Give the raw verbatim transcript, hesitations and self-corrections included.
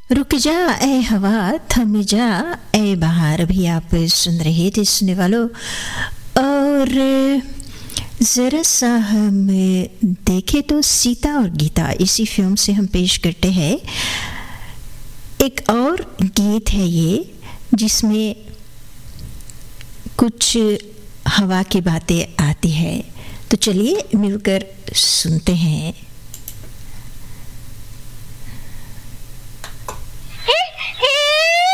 रुक जा ए हवा, थम जा ए बहार भी आप सुन रहे थे सुनने वालों। और ज़रा सा हम देखें तो सीता और गीता इसी फिल्म से हम पेश करते हैं एक और गीत है ये, जिसमें कुछ हवा की बातें आती है। तो चलिए मिलकर सुनते हैं।